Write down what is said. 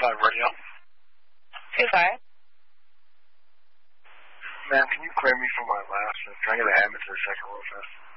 2-5 radio. 2-5. Man, can you clear me for my last? Can I get a Hamilton second real fast?